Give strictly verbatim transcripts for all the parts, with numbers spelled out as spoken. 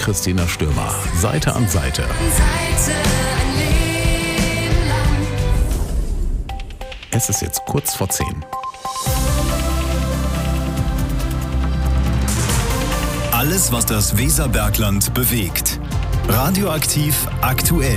Christina Stürmer. Seite an Seite. Es ist jetzt kurz vor zehn. Alles, was das Weserbergland bewegt. Radioaktiv aktuell.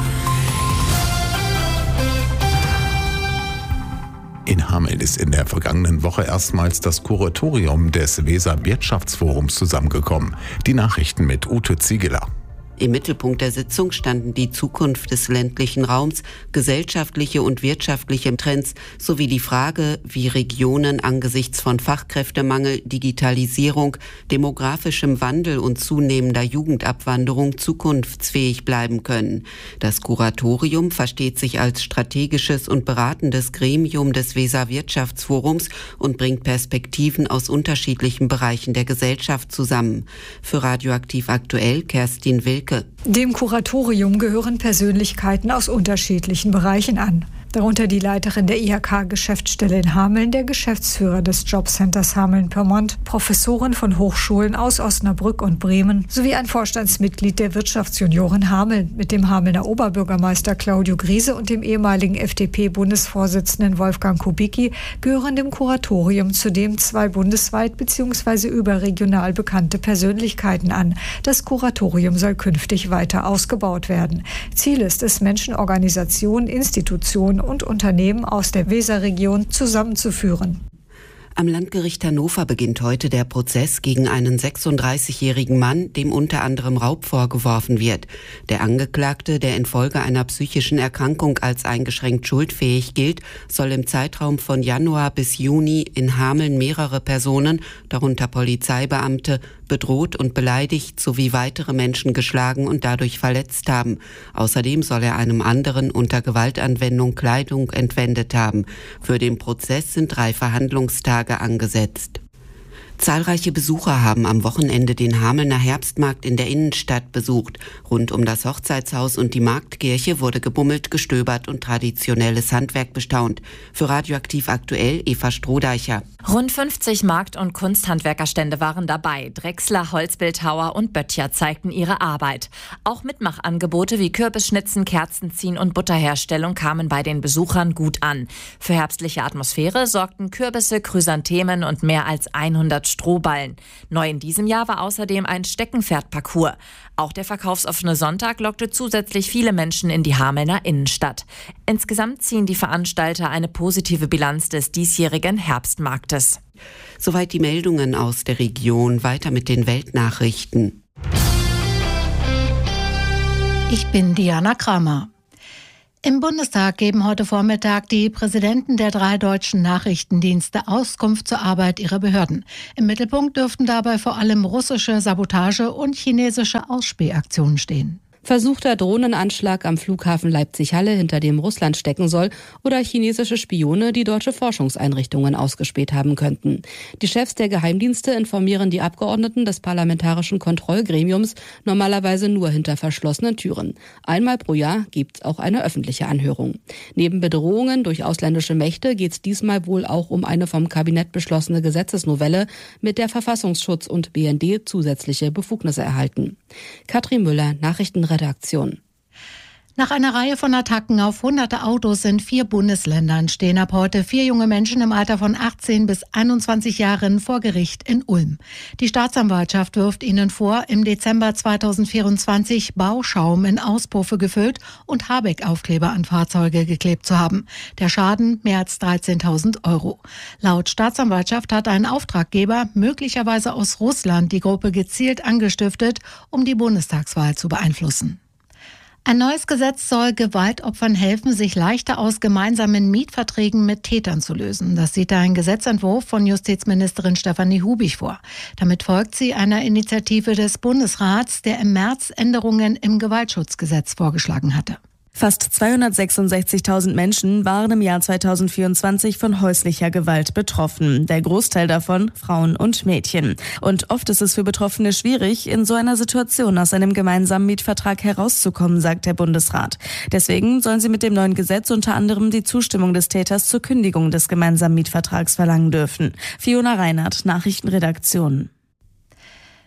In Hameln ist in der vergangenen Woche erstmals das Kuratorium des Weser-Wirtschaftsforums zusammengekommen. Die Nachrichten mit Ute Ziegeler. Im Mittelpunkt der Sitzung standen die Zukunft des ländlichen Raums, gesellschaftliche und wirtschaftliche Trends sowie die Frage, wie Regionen angesichts von Fachkräftemangel, Digitalisierung, demografischem Wandel und zunehmender Jugendabwanderung zukunftsfähig bleiben können. Das Kuratorium versteht sich als strategisches und beratendes Gremium des Weser-Wirtschaftsforums und bringt Perspektiven aus unterschiedlichen Bereichen der Gesellschaft zusammen. Für Radioaktiv aktuell Kerstin Wilke. Dem Kuratorium gehören Persönlichkeiten aus unterschiedlichen Bereichen an. Darunter die Leiterin der I H K-Geschäftsstelle in Hameln, der Geschäftsführer des Jobcenters Hameln-Pyrmont, Professoren von Hochschulen aus Osnabrück und Bremen sowie ein Vorstandsmitglied der Wirtschaftsjunioren Hameln mit dem Hamelner Oberbürgermeister Claudio Griese und dem ehemaligen F D P-Bundesvorsitzenden Wolfgang Kubicki gehören dem Kuratorium zudem zwei bundesweit bzw. überregional bekannte Persönlichkeiten an. Das Kuratorium soll künftig weiter ausgebaut werden. Ziel ist es, Menschen, Organisationen, Institutionen und Unternehmen aus der Weserregion zusammenzuführen. Am Landgericht Hannover beginnt heute der Prozess gegen einen sechsunddreißigjährigen Mann, dem unter anderem Raub vorgeworfen wird. Der Angeklagte, der infolge einer psychischen Erkrankung als eingeschränkt schuldfähig gilt, soll im Zeitraum von Januar bis Juni in Hameln mehrere Personen, darunter Polizeibeamte, bedroht und beleidigt sowie weitere Menschen geschlagen und dadurch verletzt haben. Außerdem soll er einem anderen unter Gewaltanwendung Kleidung entwendet haben. Für den Prozess sind drei Verhandlungstage angesetzt. Zahlreiche Besucher haben am Wochenende den Hamelner Herbstmarkt in der Innenstadt besucht. Rund um das Hochzeitshaus und die Marktkirche wurde gebummelt, gestöbert und traditionelles Handwerk bestaunt. Für Radioaktiv aktuell Eva Strohdeicher. Rund fünfzig Markt- und Kunsthandwerkerstände waren dabei. Drechsler, Holzbildhauer und Böttcher zeigten ihre Arbeit. Auch Mitmachangebote wie Kürbisschnitzen, Kerzenziehen und Butterherstellung kamen bei den Besuchern gut an. Für herbstliche Atmosphäre sorgten Kürbisse, Chrysanthemen und mehr als hundert Strohballen. Neu in diesem Jahr war außerdem ein Steckenpferdparcours. Auch der verkaufsoffene Sonntag lockte zusätzlich viele Menschen in die Hamelner Innenstadt. Insgesamt ziehen die Veranstalter eine positive Bilanz des diesjährigen Herbstmarktes. Soweit die Meldungen aus der Region. Weiter mit den Weltnachrichten. Ich bin Diana Kramer. Im Bundestag geben heute Vormittag die Präsidenten der drei deutschen Nachrichtendienste Auskunft zur Arbeit ihrer Behörden. Im Mittelpunkt dürften dabei vor allem russische Sabotage und chinesische Ausspähaktionen stehen. Versuchter Drohnenanschlag am Flughafen Leipzig-Halle, hinter dem Russland stecken soll, oder chinesische Spione, die deutsche Forschungseinrichtungen ausgespäht haben könnten. Die Chefs der Geheimdienste informieren die Abgeordneten des Parlamentarischen Kontrollgremiums normalerweise nur hinter verschlossenen Türen. Einmal pro Jahr gibt's auch eine öffentliche Anhörung. Neben Bedrohungen durch ausländische Mächte geht's diesmal wohl auch um eine vom Kabinett beschlossene Gesetzesnovelle, mit der Verfassungsschutz und B N D zusätzliche Befugnisse erhalten. Katrin Müller, Nachrichtenredaktion. Redaktion. Nach einer Reihe von Attacken auf hunderte Autos in vier Bundesländern stehen ab heute vier junge Menschen im Alter von achtzehn bis einundzwanzig Jahren vor Gericht in Ulm. Die Staatsanwaltschaft wirft ihnen vor, im Dezember zweitausendvierundzwanzig Bauschaum in Auspuffe gefüllt und Habeck-Aufkleber an Fahrzeuge geklebt zu haben. Der Schaden mehr als dreizehntausend Euro. Laut Staatsanwaltschaft hat ein Auftraggeber, möglicherweise aus Russland, die Gruppe gezielt angestiftet, um die Bundestagswahl zu beeinflussen. Ein neues Gesetz soll Gewaltopfern helfen, sich leichter aus gemeinsamen Mietverträgen mit Tätern zu lösen. Das sieht ein Gesetzentwurf von Justizministerin Stefanie Hubig vor. Damit folgt sie einer Initiative des Bundesrats, der im März Änderungen im Gewaltschutzgesetz vorgeschlagen hatte. Fast zweihundertsechsundsechzigtausend Menschen waren im Jahr zweitausendvierundzwanzig von häuslicher Gewalt betroffen. Der Großteil davon Frauen und Mädchen. Und oft ist es für Betroffene schwierig, in so einer Situation aus einem gemeinsamen Mietvertrag herauszukommen, sagt der Bundesrat. Deswegen sollen sie mit dem neuen Gesetz unter anderem die Zustimmung des Täters zur Kündigung des gemeinsamen Mietvertrags verlangen dürfen. Fiona Reinhardt, Nachrichtenredaktion.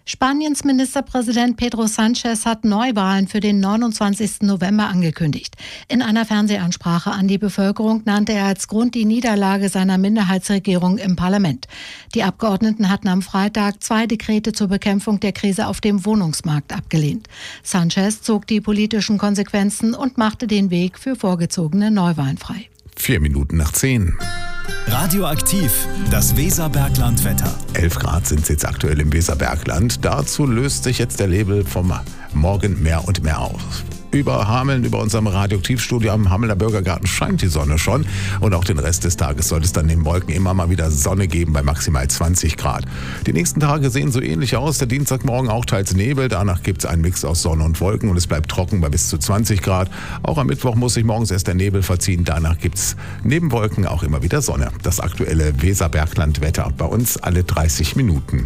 Spaniens Ministerpräsident Pedro Sánchez hat Neuwahlen für den neunundzwanzigsten November angekündigt. In einer Fernsehansprache an die Bevölkerung nannte er als Grund die Niederlage seiner Minderheitsregierung im Parlament. Die Abgeordneten hatten am Freitag zwei Dekrete zur Bekämpfung der Krise auf dem Wohnungsmarkt abgelehnt. Sánchez zog die politischen Konsequenzen und machte den Weg für vorgezogene Neuwahlen frei. Vier Minuten nach zehn. Radioaktiv, das Weserbergland-Wetter. elf Grad sind es jetzt aktuell im Weserbergland. Dazu löst sich jetzt der Nebel vom Morgen mehr und mehr auf. Über Hameln, über unserem Radioaktivstudio am Hamelner Bürgergarten scheint die Sonne schon. Und auch den Rest des Tages soll es dann neben Wolken immer mal wieder Sonne geben bei maximal zwanzig Grad. Die nächsten Tage sehen so ähnlich aus. Der Dienstagmorgen auch teils Nebel. Danach gibt es einen Mix aus Sonne und Wolken und es bleibt trocken bei bis zu zwanzig Grad. Auch am Mittwoch muss sich morgens erst der Nebel verziehen. Danach gibt es neben Wolken auch immer wieder Sonne. Das aktuelle Weserbergland-Wetter bei uns alle dreißig Minuten.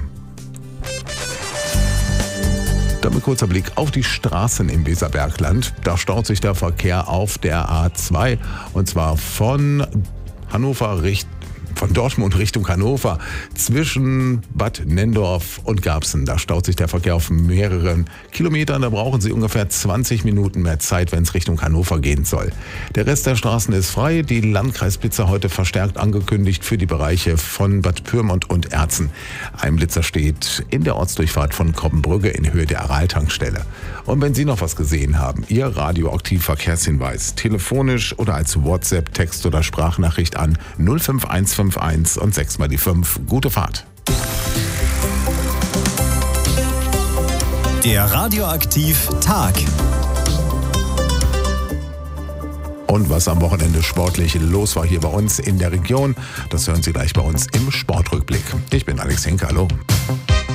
Damit kurzer Blick auf die Straßen im Weserbergland. Da staut sich der Verkehr auf der A zwei und zwar von Hannover Richtung Von Dortmund Richtung Hannover zwischen Bad Nenndorf und Garbsen. Da staut sich der Verkehr auf mehreren Kilometern. Da brauchen Sie ungefähr zwanzig Minuten mehr Zeit, wenn es Richtung Hannover gehen soll. Der Rest der Straßen ist frei. Die Landkreisblitzer heute verstärkt angekündigt für die Bereiche von Bad Pyrmont und Erzen. Ein Blitzer steht in der Ortsdurchfahrt von Koppenbrügge in Höhe der Aral-Tankstelle. Und wenn Sie noch was gesehen haben, Ihr Radioaktiv-Verkehrshinweis, telefonisch oder als WhatsApp, Text oder Sprachnachricht an null fünf eins fünf eins und sechs mal die fünf. Gute Fahrt. Der Radioaktiv-Tag. Und was am Wochenende sportlich los war hier bei uns in der Region, das hören Sie gleich bei uns im Sportrückblick. Ich bin Alex Henke, hallo.